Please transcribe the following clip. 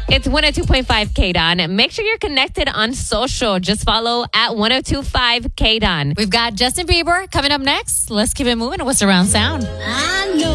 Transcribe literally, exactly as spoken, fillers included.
It's one oh two point five K D O N. Make sure you're connected on social. Just follow at one oh two point five K D O N. We've got Justin Bieber coming up next. Let's keep it moving. What's around sound? I know.